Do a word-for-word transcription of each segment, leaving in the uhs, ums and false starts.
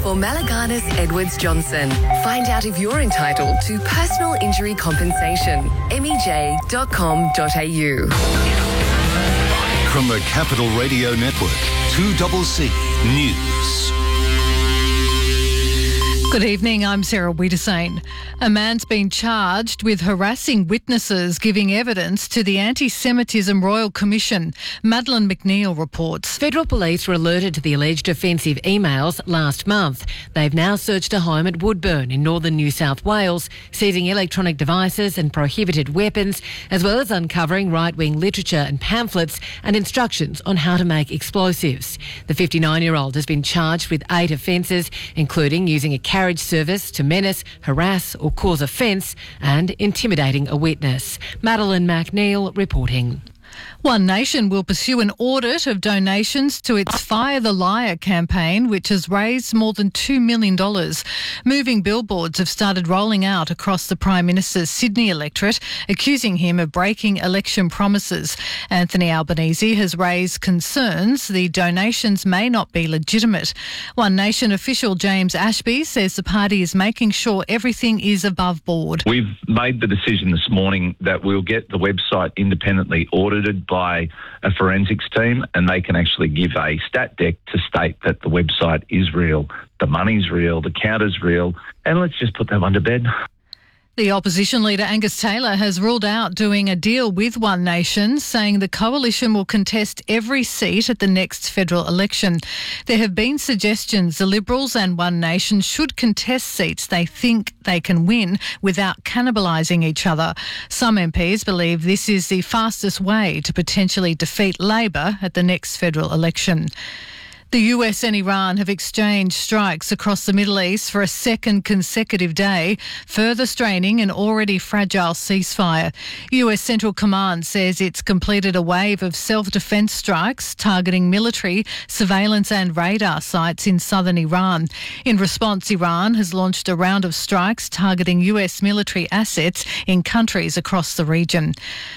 for Malaganas Edwards Johnson. Find out if you're entitled to personal injury compensation. m e j dot com dot a u. From the Capital Radio Network, two C C News. Good evening, I'm Sarah Wiedersane. A man's been charged with harassing witnesses giving evidence to the Anti-Semitism Royal Commission. Madeleine McNeil reports. Federal police were alerted to the alleged offensive emails last month. They've now searched a home at Woodburn in northern New South Wales, seizing electronic devices and prohibited weapons, as well as uncovering right-wing literature and pamphlets and instructions on how to make explosives. The fifty-nine-year-old has been charged with eight offences, including using a carriage service to menace, harass or cause offence and intimidating a witness. Madeleine McNeil reporting. One Nation will pursue an audit of donations to its Fire the Liar campaign, which has raised more than two million dollars. Moving billboards have started rolling out across the Prime Minister's Sydney electorate, accusing him of breaking election promises. Anthony Albanese has raised concerns the donations may not be legitimate. One Nation official James Ashby says the party is making sure everything is above board. We've made the decision this morning that we'll get the website independently audited by a forensics team, and they can actually give a stat deck to state that the website is real, the money's real, the count is real, and let's just put that one to bed. The opposition leader Angus Taylor has ruled out doing a deal with One Nation, saying the coalition will contest every seat at the next federal election. There have been suggestions the Liberals and One Nation should contest seats they think they can win without cannibalising each other. Some M Ps believe this is the fastest way to potentially defeat Labor at the next federal election. The U S and Iran have exchanged strikes across the Middle East for a second consecutive day, further straining an already fragile ceasefire. U S Central Command says it's completed a wave of self-defence strikes targeting military, surveillance and radar sites in southern Iran. In response, Iran has launched a round of strikes targeting U S military assets in countries across the region.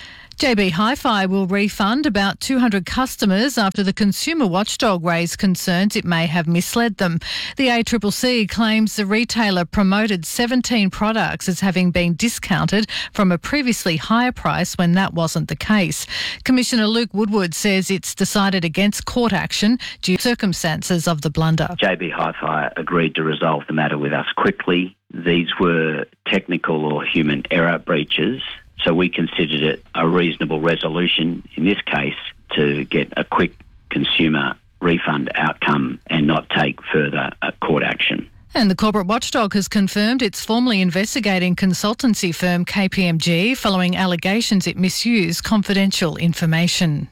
J B Hi-Fi will refund about two hundred customers after the consumer watchdog raised concerns it may have misled them. The A C C C claims the retailer promoted seventeen products as having been discounted from a previously higher price when that wasn't the case. Commissioner Luke Woodward says it's decided against court action due to circumstances of the blunder. J B Hi-Fi agreed to resolve the matter with us quickly. These were technical or human error breaches, so we considered it a reasonable resolution, in this case, to get a quick consumer refund outcome and not take further uh, court action. And the corporate watchdog has confirmed it's formally investigating consultancy firm K P M G following allegations it misused confidential information.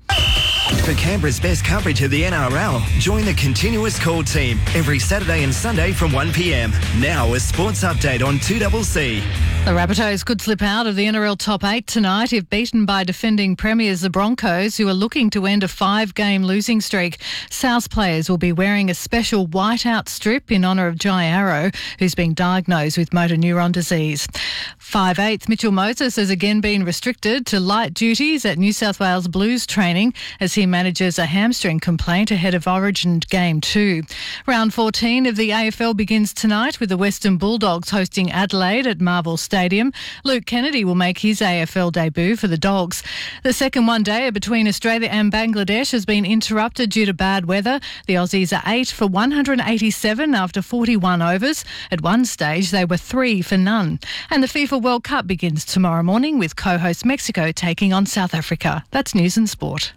For Canberra's best coverage of the N R L, join the Continuous Call team every Saturday and Sunday from one p m. Now a sports update on two C C. The Rabbitohs could slip out of the N R L top eight tonight if beaten by defending premiers the Broncos, who are looking to end a five-game losing streak. South players will be wearing a special whiteout strip in honour of Jai Arrow, who's been diagnosed with motor neuron disease. five eighth Mitchell Moses has again been restricted to light duties at New South Wales Blues training as he manages a hamstring complaint ahead of Origin Game two. Round fourteen of the A F L begins tonight with the Western Bulldogs hosting Adelaide at Marvel Stadium. Luke Kennedy will make his A F L debut for the Dogs. The second one-dayer between Australia and Bangladesh has been interrupted due to bad weather. The Aussies are eight for one hundred eighty-seven after forty-one overs. At one stage, they were three for none. And the FIFA World Cup begins tomorrow morning with co-host Mexico taking on South Africa. That's News and Sport.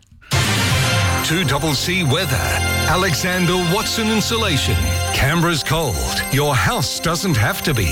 two C C weather. Alexander Watson Insulation. Canberra's cold. Your house doesn't have to be.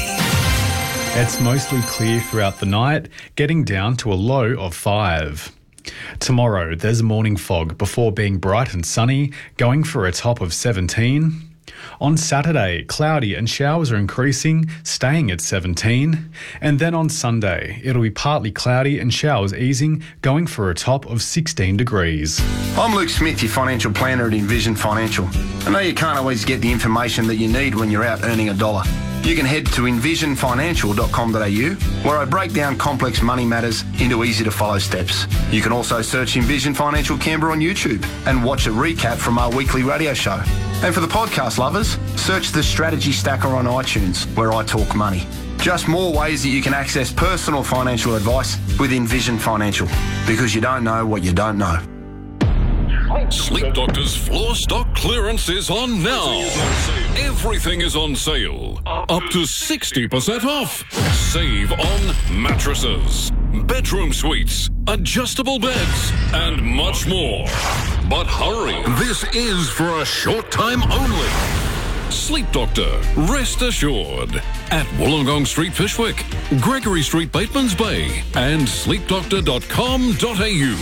It's mostly clear throughout the night, getting down to a low of five. Tomorrow, there's morning fog before being bright and sunny, going for a top of seventeen. On Saturday, cloudy and showers are increasing, staying at seventeen. And then on Sunday, it'll be partly cloudy and showers easing, going for a top of sixteen degrees. I'm Luke Smith, your financial planner at Envision Financial. I know you can't always get the information that you need when you're out earning a dollar. You can head to envision financial dot com dot a u, where I break down complex money matters into easy-to-follow steps. You can also search Envision Financial Canberra on YouTube and watch a recap from our weekly radio show. And for the podcast lovers, search the Strategy Stacker on iTunes, where I talk money. Just more ways that you can access personal financial advice with Envision Financial, because you don't know what you don't know. Sleep Doctor's floor stock clearance is on now. Everything is on sale. Up to sixty percent off. Save on mattresses, bedroom suites, adjustable beds, and much more. But hurry, this is for a short time only. Sleep Doctor, rest assured. At Wollongong Street, Fishwick, Gregory Street, Batemans Bay, and sleep doctor dot com dot a u.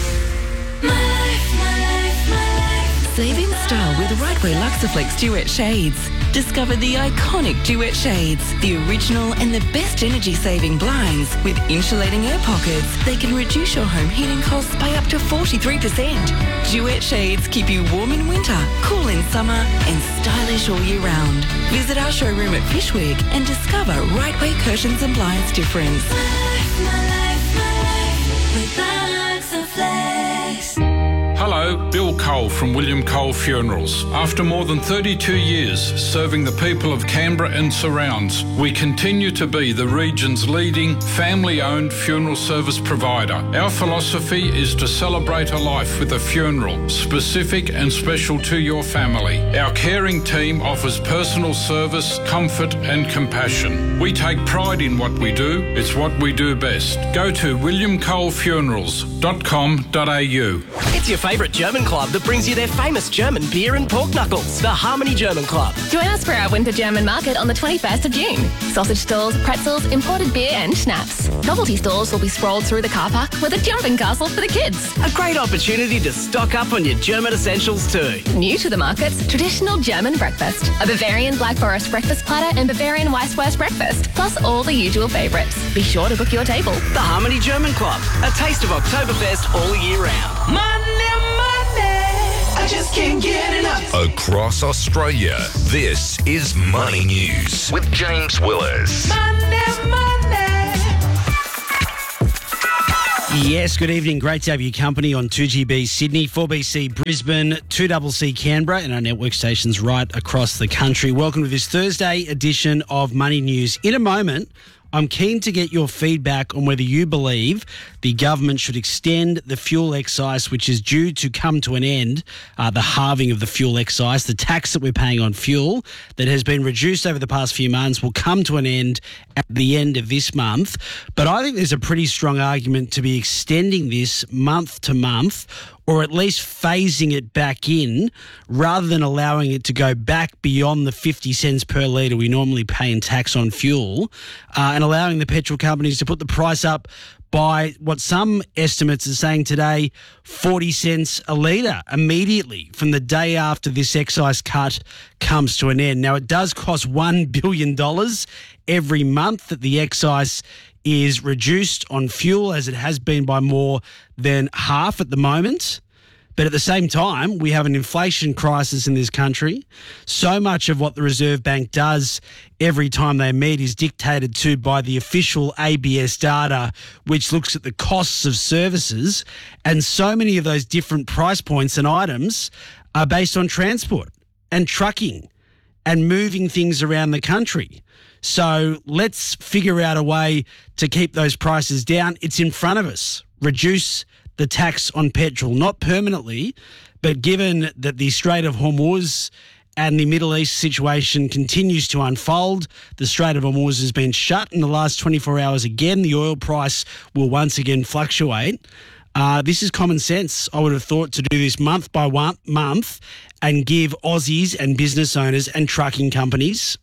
Save in style with Rightway Luxaflex Duet Shades. Discover the iconic Duet Shades, the original and the best energy-saving blinds with insulating air pockets. They can reduce your home heating costs by up to forty-three percent. Duet Shades keep you warm in winter, cool in summer, and stylish all year round. Visit our showroom at Fishwick and discover Rightway Curtains and Blinds difference. My life, my life, my life with Luxaflex. Hello, Bill Cole from William Cole Funerals. After more than thirty-two years serving the people of Canberra and surrounds, we continue to be the region's leading family-owned funeral service provider. Our philosophy is to celebrate a life with a funeral, specific and special to your family. Our caring team offers personal service, comfort and compassion. We take pride in what we do. It's what we do best. Go to william cole funerals dot com dot a u. It's your favourite German club that brings you their famous German beer and pork knuckles, the Harmony German Club. Join us for our Winter German Market on the twenty-first of June. Sausage stalls, pretzels, imported beer and schnapps. Novelty stores will be sprawled through the car park with a jumping castle for the kids. A great opportunity to stock up on your German essentials too. New to the markets, traditional German breakfast. A Bavarian Black Forest breakfast platter and Bavarian Weisswurst breakfast, plus all the usual favourites. Be sure to book your table. The Harmony German Club, a taste of Oktoberfest all year round. Money, money, I just can't get enough. Across Australia, this is Money News with James Willis. Money, money. Yes, good evening. Great to have your company on two G B Sydney, four B C Brisbane, two C C Canberra, and our network stations right across the country. Welcome to this Thursday edition of Money News. In a moment, I'm keen to get your feedback on whether you believe the government should extend the fuel excise, which is due to come to an end, uh, the halving of the fuel excise, the tax that we're paying on fuel that has been reduced over the past few months will come to an end at the end of this month. But I think there's a pretty strong argument to be extending this month to month, or at least phasing it back in rather than allowing it to go back beyond the fifty cents per litre we normally pay in tax on fuel, uh, and allowing the petrol companies to put the price up by what some estimates are saying today, forty cents a litre immediately from the day after this excise cut comes to an end. Now, it does cost one billion dollars every month that the excise is reduced on fuel, as it has been by more than half at the moment. But at the same time, we have an inflation crisis in this country. So much of what the Reserve Bank does every time they meet is dictated to by the official A B S data, which looks at the costs of services. And so many of those different price points and items are based on transport and trucking and moving things around the country. So let's figure out a way to keep those prices down. It's in front of us. Reduce the tax on petrol, not permanently, but given that the Strait of Hormuz and the Middle East situation continues to unfold, the Strait of Hormuz has been shut in the last twenty-four hours again. The oil price will once again fluctuate. Uh, this is common sense. I would have thought to do this month by one month and give Aussies and business owners and trucking companies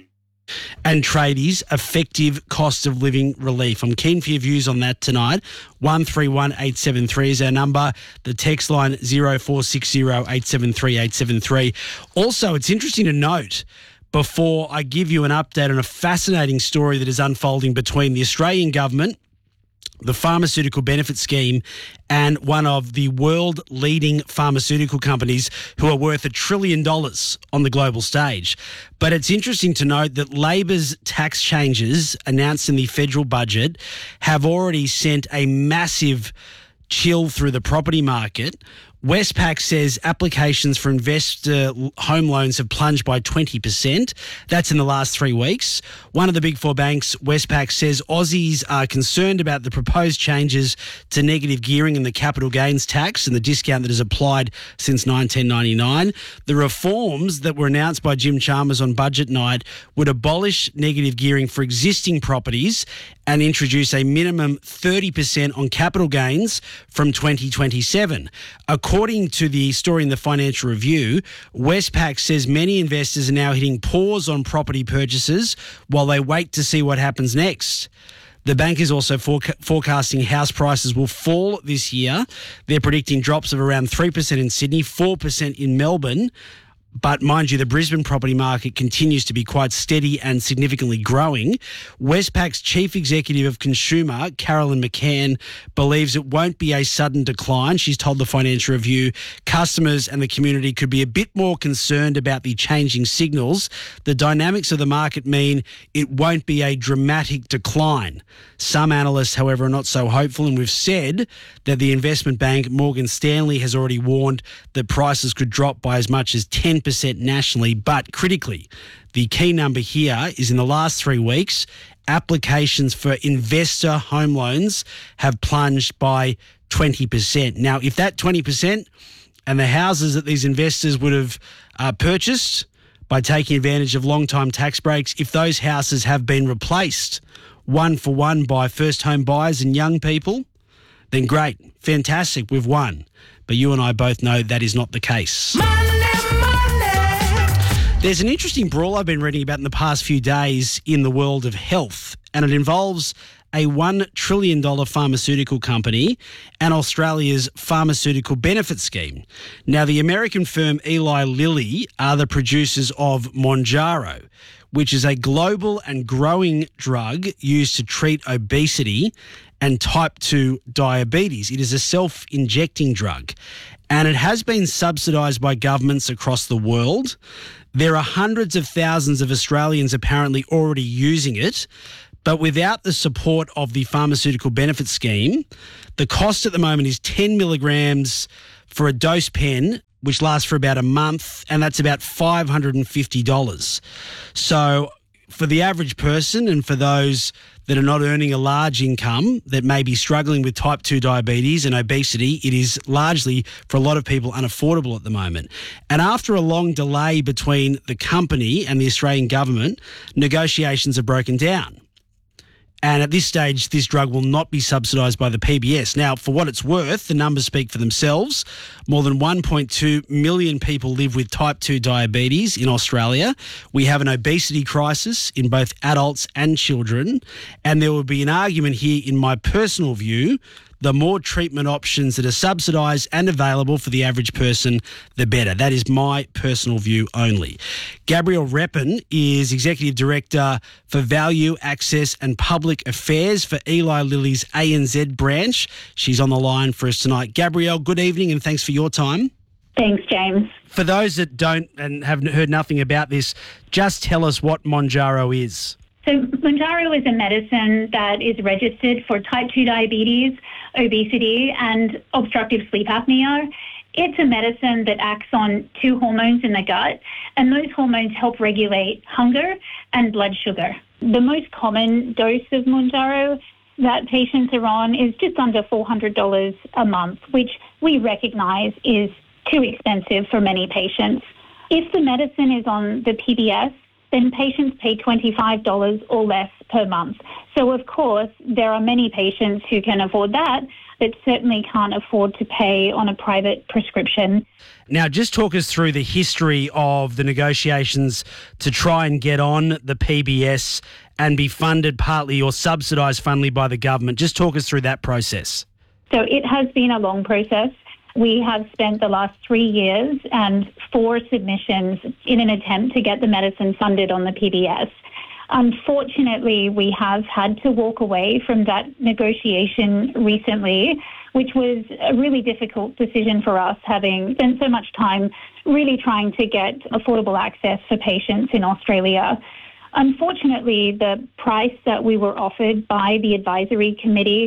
and tradies effective cost of living relief. I'm keen for your views on that tonight. one three one eight seven three is our number. The text line zero four six zero eight seven three eight seven three. Also, it's interesting to note, before I give you an update on a fascinating story that is unfolding between the Australian government, the Pharmaceutical Benefit Scheme, and one of the world-leading pharmaceutical companies who are worth a trillion dollars on the global stage. But it's interesting to note that Labor's tax changes announced in the federal budget have already sent a massive chill through the property market, Westpac says applications for investor home loans have plunged by twenty percent. That's in the last three weeks. One of the big four banks, Westpac, says Aussies are concerned about the proposed changes to negative gearing and the capital gains tax and the discount that is applied since nineteen ninety-nine. The reforms that were announced by Jim Chalmers on budget night would abolish negative gearing for existing properties and introduce a minimum thirty percent on capital gains from twenty twenty-seven. According to the story in the Financial Review, Westpac says many investors are now hitting pause on property purchases while they wait to see what happens next. The bank is also foreca- forecasting house prices will fall this year. They're predicting drops of around three percent in Sydney, four percent in Melbourne. But mind you, the Brisbane property market continues to be quite steady and significantly growing. Westpac's Chief Executive of Consumer, Carolyn McCann, believes it won't be a sudden decline. She's told the Financial Review customers and the community could be a bit more concerned about the changing signals. The dynamics of the market mean it won't be a dramatic decline. Some analysts, however, are not so hopeful, and we've said that the investment bank Morgan Stanley has already warned that prices could drop by as much as ten percent nationally. But critically, the key number here is in the last three weeks, applications for investor home loans have plunged by twenty percent. Now, if that twenty percent and the houses that these investors would have uh, purchased by taking advantage of long-time tax breaks, if those houses have been replaced one for one by first home buyers and young people, then great, fantastic, we've won. But you and I both know that is not the case. There's an interesting brawl I've been reading about in the past few days in the world of health, and it involves a one trillion dollars pharmaceutical company and Australia's pharmaceutical benefit scheme. Now, the American firm Eli Lilly are the producers of Mounjaro, which is a global and growing drug used to treat obesity and type two diabetes. It is a self-injecting drug, and it has been subsidised by governments across the world. There are hundreds of thousands of Australians apparently already using it, but without the support of the pharmaceutical benefit scheme, the cost at the moment is ten milligrams for a dose pen, which lasts for about a month, and that's about five hundred fifty dollars. So for the average person and for those that are not earning a large income, that may be struggling with type two diabetes and obesity, it is largely, for a lot of people, unaffordable at the moment. And after a long delay between the company and the Australian government, negotiations have broken down. And at this stage, this drug will not be subsidised by the P B S. Now, for what it's worth, the numbers speak for themselves. More than one point two million people live with type two diabetes in Australia. We have an obesity crisis in both adults and children. And there will be an argument here, in my personal view, the more treatment options that are subsidised and available for the average person, the better. That is my personal view only. Gabrielle Reppin is Executive Director for Value, Access and Public Affairs for Eli Lilly's A N Z branch. She's on the line for us tonight. Gabrielle, good evening and thanks for your time. Thanks, James. For those that don't and have heard nothing about this, just tell us what Mounjaro is. So Mounjaro is a medicine that is registered for type two diabetes, obesity and obstructive sleep apnea. It's a medicine that acts on two hormones in the gut, and those hormones help regulate hunger and blood sugar. The most common dose of Mounjaro that patients are on is just under four hundred dollars a month, which we recognise is too expensive for many patients. If the medicine is on the P B S, then patients pay twenty-five dollars or less per month. So, of course, there are many patients who can afford that, but certainly can't afford to pay on a private prescription. Now, just talk us through the history of the negotiations to try and get on the P B S and be funded partly or subsidised fundly by the government. Just talk us through that process. So it has been a long process. We have spent the last three years and four submissions in an attempt to get the medicine funded on the P B S. Unfortunately, we have had to walk away from that negotiation recently, which was a really difficult decision for us, having spent so much time really trying to get affordable access for patients in Australia. Unfortunately, the price that we were offered by the advisory committee to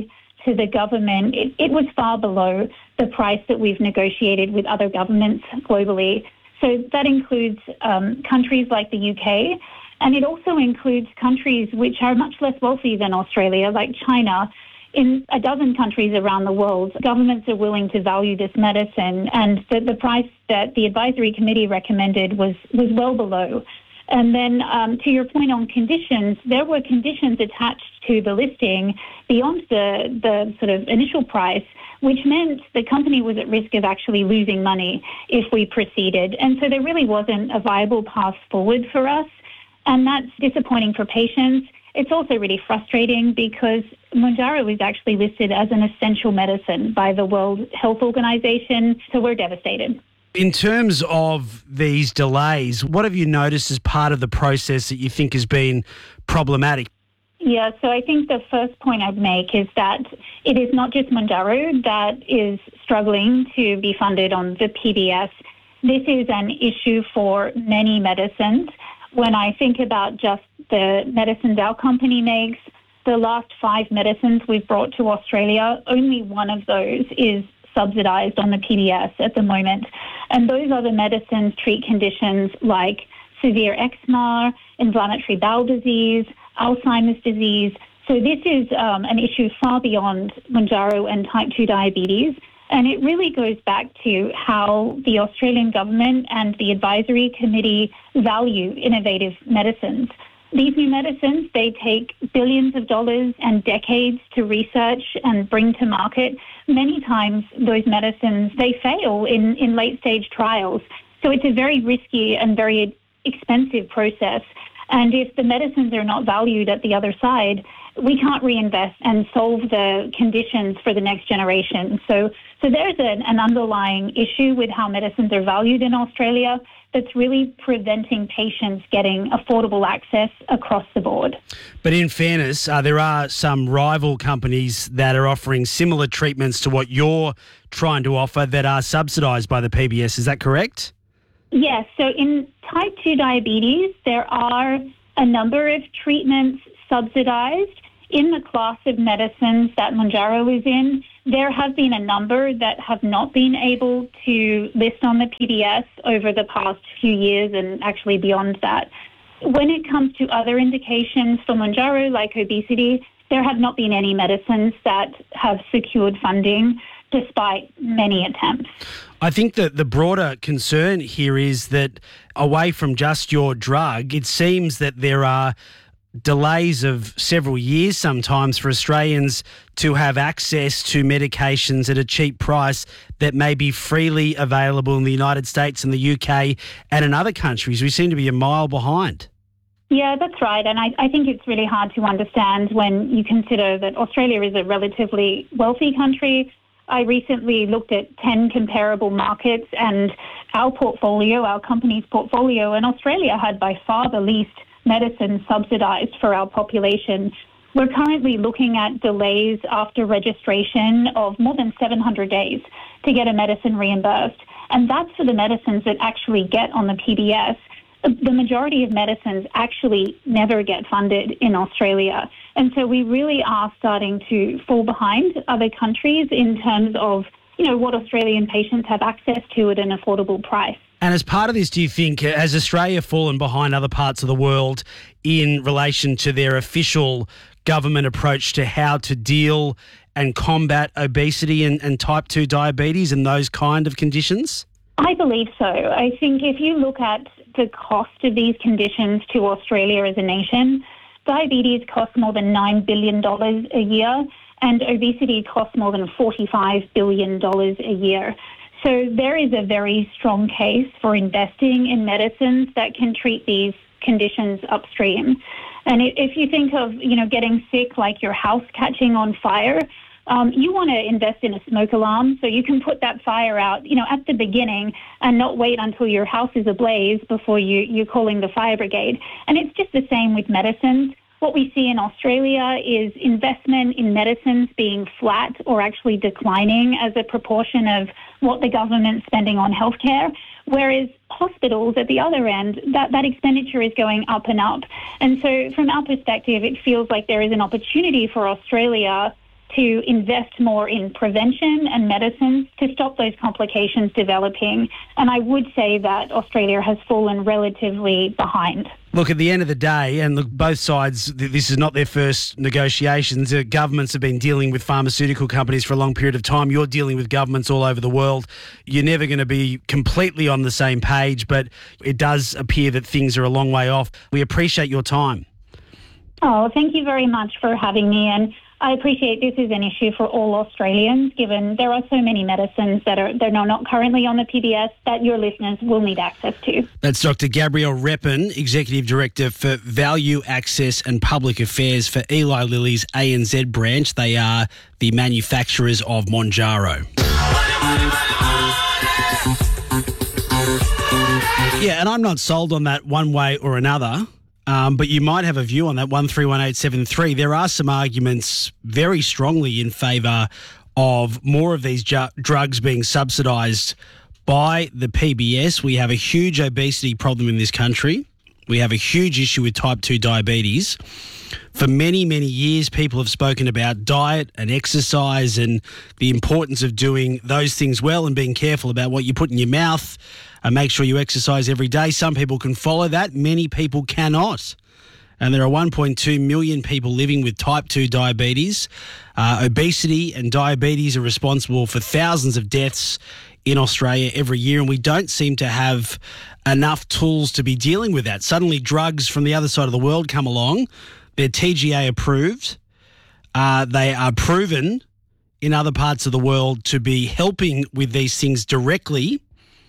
to the government, it, it was far below the price that we've negotiated with other governments globally. So that includes um, countries like the U K, and it also includes countries which are much less wealthy than Australia, like China. In a dozen countries around the world, governments are willing to value this medicine, and the, the price that the advisory committee recommended was, was well below. And then um, to your point on conditions, there were conditions attached to the listing beyond the, the sort of initial price, which meant the company was at risk of actually losing money if we proceeded. And so there really wasn't a viable path forward for us. And that's disappointing for patients. It's also really frustrating because Mounjaro is actually listed as an essential medicine by the World Health Organization. So we're devastated. In terms of these delays, what have you noticed as part of the process that you think has been problematic? Yeah, so I think the first point I'd make is that it is not just Mounjaro that is struggling to be funded on the P B S. This is an issue for many medicines. When I think about just the medicines our company makes, the last five medicines we've brought to Australia, only one of those is subsidised on the P B S at the moment. And those other medicines treat conditions like severe eczema, inflammatory bowel disease, Alzheimer's disease. So this is um, an issue far beyond Mounjaro and type two diabetes. And it really goes back to how the Australian government and the advisory committee value innovative medicines. These new medicines, they take billions of dollars and decades to research and bring to market. Many times those medicines, they fail in, in late-stage trials. So it's a very risky and very expensive process. And if the medicines are not valued at the other side, we can't reinvest and solve the conditions for the next generation. So, so there's an, an underlying issue with how medicines are valued in Australia that's really preventing patients getting affordable access across the board. But in fairness, uh, there are some rival companies that are offering similar treatments to what you're trying to offer that are subsidised by the P B S. Is that correct? Yes. So in type two diabetes, there are a number of treatments subsidised. In the class of medicines that Mounjaro is in, there have been a number that have not been able to list on the P B S over the past few years and actually beyond that. When it comes to other indications for Mounjaro, like obesity, there have not been any medicines that have secured funding despite many attempts. I think that the broader concern here is that away from just your drug, it seems that there are delays of several years sometimes for Australians to have access to medications at a cheap price that may be freely available in the United States and the U K and in other countries. We seem to be a mile behind. Yeah, that's right. And I, I think it's really hard to understand when you consider that Australia is a relatively wealthy country. I recently looked at ten comparable markets, and our portfolio, our company's portfolio in Australia had by far the least medicine subsidised for our population. We're currently looking at delays after registration of more than seven hundred days to get a medicine reimbursed. And that's for the medicines that actually get on the P B S. The majority of medicines actually never get funded in Australia. And so we really are starting to fall behind other countries in terms of, you know, what Australian patients have access to at an affordable price. And as part of this, do you think, has Australia fallen behind other parts of the world in relation to their official government approach to how to deal and combat obesity and, and type two diabetes and those kind of conditions? I believe so. I think if you look at the cost of these conditions to Australia as a nation, diabetes costs more than nine billion dollars a year and obesity costs more than forty-five billion dollars a year. So there is a very strong case for investing in medicines that can treat these conditions upstream. And if you think of, you know, getting sick like your house catching on fire, um, you want to invest in a smoke alarm so you can put that fire out, you know, at the beginning and not wait until your house is ablaze before you, you're calling the fire brigade. And it's just the same with medicines. What we see in Australia is investment in medicines being flat or actually declining as a proportion of what the government's spending on healthcare, whereas hospitals at the other end, that, that expenditure is going up and up. And so from our perspective, it feels like there is an opportunity for Australia to invest more in prevention and medicines to stop those complications developing. And I would say that Australia has fallen relatively behind. Look, at the end of the day, and look, both sides, th- this is not their first negotiations. Uh, governments have been dealing with pharmaceutical companies for a long period of time. You're dealing with governments all over the world. You're never going to be completely on the same page, but it does appear that things are a long way off. We appreciate your time. Oh, thank you very much for having me. And I appreciate this is an issue for all Australians, given there are so many medicines that are they're not currently on the P B S that your listeners will need access to. That's Doctor Gabrielle Reppen, Executive Director for Value Access and Public Affairs for Eli Lilly's A N Z branch. They are the manufacturers of Mounjaro. Yeah, and I'm not sold on that one way or another. Um, but you might have a view on that, one three one eight seven three. There are some arguments very strongly in favour of more of these ju- drugs being subsidised by the P B S. We have a huge obesity problem in this country. We have a huge issue with type two diabetes. For many, many years, people have spoken about diet and exercise and the importance of doing those things well and being careful about what you put in your mouth and make sure you exercise every day. Some people can follow that. Many people cannot. And there are one point two million people living with type two diabetes. Uh, obesity and diabetes are responsible for thousands of deaths in Australia every year, and we don't seem to have enough tools to be dealing with that. Suddenly drugs from the other side of the world come along. They're T G A approved. Uh, they are proven in other parts of the world to be helping with these things directly.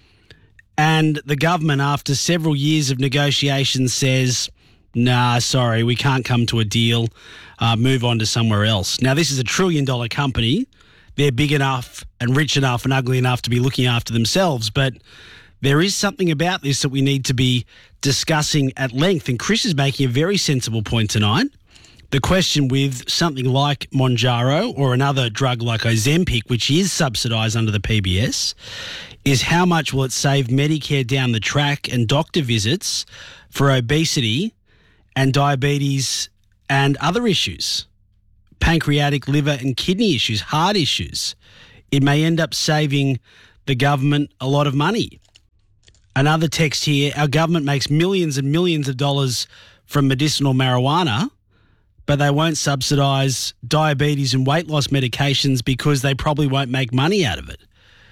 And the government, after several years of negotiations, says, nah, sorry, we can't come to a deal. Uh, move on to somewhere else. Now, this is a trillion dollar company. They're big enough and rich enough and ugly enough to be looking after themselves. But there is something about this that we need to be discussing at length. And Chris is making a very sensible point tonight. The question with something like Mounjaro or another drug like Ozempic, which is subsidised under the P B S, is how much will it save Medicare down the track and doctor visits for obesity and diabetes and other issues, pancreatic, liver and kidney issues, heart issues. It may end up saving the government a lot of money. Another text here, our government makes millions and millions of dollars from medicinal marijuana, but they won't subsidise diabetes and weight loss medications because they probably won't make money out of it.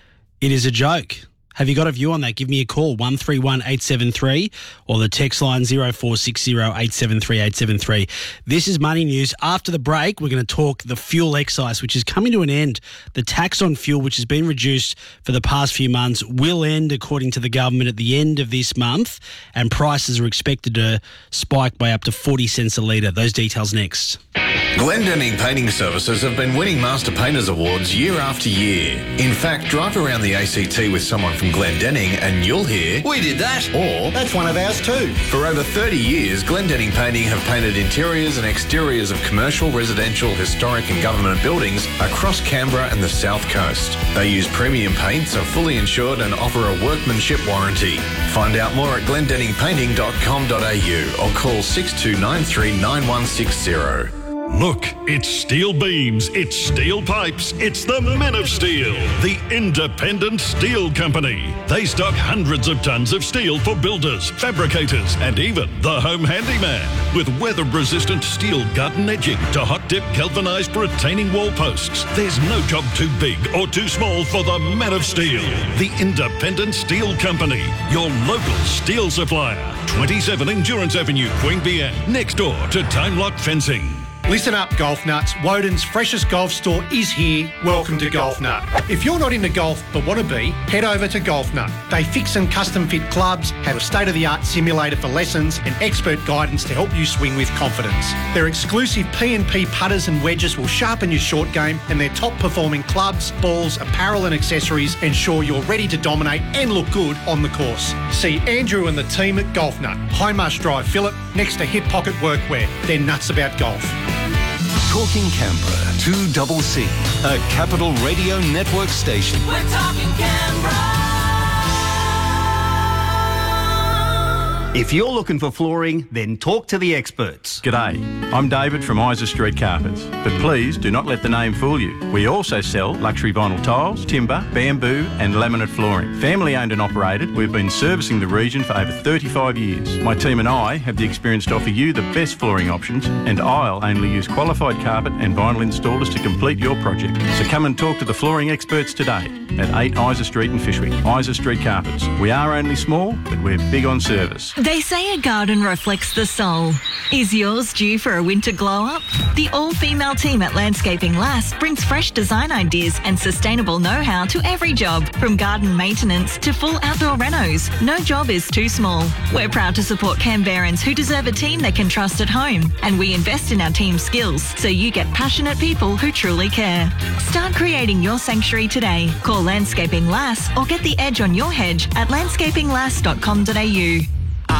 It is a joke. Have you got a view on that? Give me a call, one three one eight seven three, or the text line zero four six zero eight seven three eight seven three. This is Money News. After the break, we're going to talk the fuel excise, which is coming to an end. The tax on fuel, which has been reduced for the past few months, will end, according to the government, at the end of this month, and prices are expected to spike by up to forty cents a litre. Those details next. Glendenning Painting Services have been winning Master Painters Awards year after year. In fact, drive around the A C T with someone from Glendenning and you'll hear, "We did that," or "That's one of ours too." For over thirty years, Glendenning Painting have painted interiors and exteriors of commercial, residential, historic and government buildings across Canberra and the South Coast. They use premium paints, are fully insured and offer a workmanship warranty. Find out more at glendenning painting dot com dot a u or call six two nine three nine one six zero. Look, it's steel beams, it's steel pipes, it's the Men of Steel, the independent steel company. They stock hundreds of tons of steel for builders, fabricators, and even the home handyman. With weather-resistant steel garden edging to hot-dip galvanised retaining wall posts, there's no job too big or too small for the Men of Steel, the independent steel company, your local steel supplier. twenty-seven Endurance Avenue, Queanbeyan, next door to Time Lock Fencing. Listen up, golf nuts. Woden's freshest golf store is here. Welcome to Golf Nut. If you're not into golf but want to be, head over to Golf Nut. They fix and custom fit clubs, have a state-of-the-art simulator for lessons and expert guidance to help you swing with confidence. Their exclusive P and P putters and wedges will sharpen your short game, and their top-performing clubs, balls, apparel and accessories ensure you're ready to dominate and look good on the course. See Andrew and the team at Golf Nut, High Marsh Drive, Phillip, next to Hip Pocket Workwear. They're nuts about golf. Talking Canberra, two double C, a Capital Radio Network station. We're talking Canberra. If you're looking for flooring, then talk to the experts. G'day, I'm David from Isa Street Carpets, but please do not let the name fool you. We also sell luxury vinyl tiles, timber, bamboo and laminate flooring. Family owned and operated, we've been servicing the region for over thirty-five years. My team and I have the experience to offer you the best flooring options, and I'll only use qualified carpet and vinyl installers to complete your project. So come and talk to the flooring experts today at eight Isa Street in Fishwick. Isa Street Carpets. We are only small, but we're big on service. They say a garden reflects the soul. Is yours due for a winter glow-up? The all-female team at Landscaping Lass brings fresh design ideas and sustainable know-how to every job, from garden maintenance to full outdoor renos. No job is too small. We're proud to support Canberrans who deserve a team they can trust at home, and we invest in our team's skills so you get passionate people who truly care. Start creating your sanctuary today. Call Landscaping Lass or get the edge on your hedge at landscaping lass dot com dot a u.